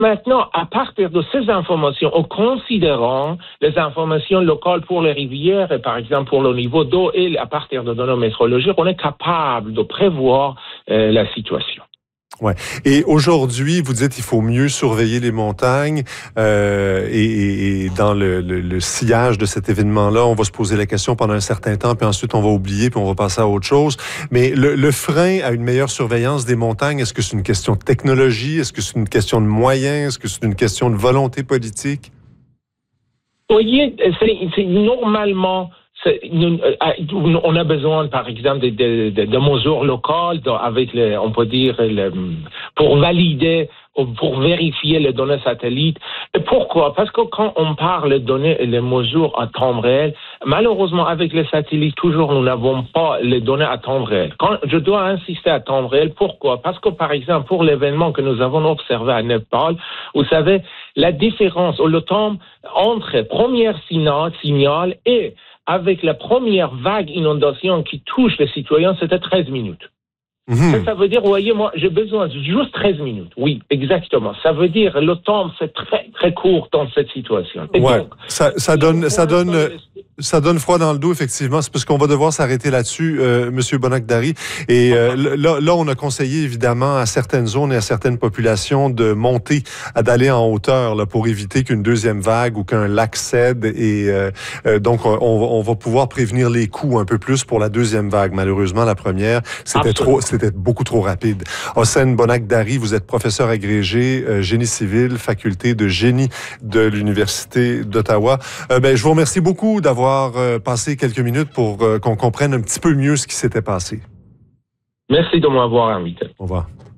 Maintenant, à partir de ces informations, en considérant les informations locales pour les rivières, et par exemple pour le niveau d'eau, et à partir de données météorologiques, on est capable de prévoir la situation. Ouais. Et aujourd'hui, vous dites qu'il faut mieux surveiller les montagnes et dans le sillage de cet événement-là, on va se poser la question pendant un certain temps, puis ensuite on va oublier, puis on va passer à autre chose. Mais le frein à une meilleure surveillance des montagnes, est-ce que c'est une question de technologie? Est-ce que c'est une question de moyens? Est-ce que c'est une question de volonté politique? Vous voyez, c'est normalement... On a besoin, par exemple, de mesures locales avec, on peut dire, pour valider ou pour vérifier les données satellites. Et pourquoi? Parce que quand on parle de données et les mesures à temps réel, malheureusement, avec les satellites, toujours, nous n'avons pas les données à temps réel. Quand je dois insister à temps réel, pourquoi? Parce que, par exemple, pour l'événement que nous avons observé à Népal, vous savez, la différence ou le temps entre premier signal et avec la première vague inondation qui touche les citoyens, c'était 13 minutes. Ça veut dire, vous voyez, moi, j'ai besoin de juste 13 minutes. Oui, exactement. Ça veut dire, le temps, c'est très, très court dans cette situation. Et ouais, donc, ça donne froid dans le dos, effectivement. C'est parce qu'on va devoir s'arrêter là-dessus, Monsieur Bonakdari. Et là, on a conseillé, évidemment, à certaines zones et à certaines populations de monter, d'aller en hauteur là, pour éviter qu'une deuxième vague ou qu'un lac cède. Et donc, on va pouvoir prévenir les coups un peu plus pour la deuxième vague. Malheureusement, la première, c'était beaucoup trop rapide. Hossein Bonakdari, vous êtes professeur agrégé, génie civil, faculté de génie de l'Université d'Ottawa. Je vous remercie beaucoup d'avoir passé quelques minutes pour qu'on comprenne un petit peu mieux ce qui s'était passé. Merci de m'avoir invité. Au revoir.